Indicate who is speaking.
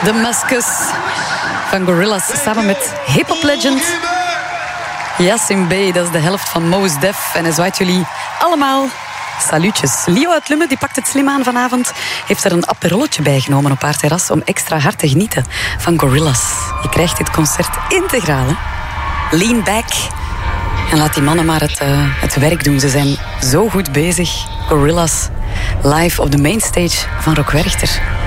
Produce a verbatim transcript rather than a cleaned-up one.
Speaker 1: Damascus van Gorillaz samen met hip-hop legend Yasiin Bey. Dat is de helft van Mos Def. En hij zwaait jullie allemaal salutjes. Lio uit Lummen, die pakt het slim aan vanavond. Heeft er een aperolletje bij genomen op haar terras om extra hard te genieten van Gorillaz. Je krijgt dit concert integraal, hè? Lean back en laat die mannen maar het, uh, het werk doen. Ze zijn zo goed bezig. Gorillaz live op de mainstage van Rock Werchter.